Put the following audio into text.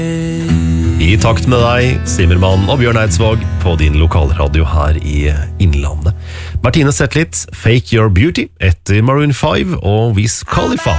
I takt med deg, Zimmermann og Bjørn Eidsvåg på din lokalradio her i Innlandet. Martine Zetlit, Fake Your Beauty etter Maroon 5 og Wiz Khalifa.